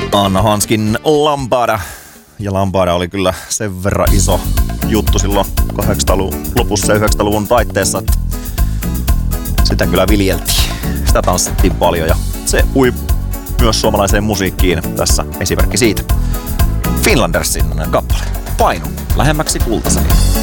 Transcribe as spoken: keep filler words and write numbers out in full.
Anna Hanskin Lambada. Ja Lambada oli kyllä sen verran iso juttu silloin kahdeksankymmentäluvun lopussa ja yhdeksänkymmentäluvun taitteessa. Sitä kyllä viljeltiin. Sitä tanssittiin paljon ja se ui myös suomalaiseen musiikkiin. Tässä esimerkki siitä. Finlandersin kappale. Painu lähemmäksi kultaseni.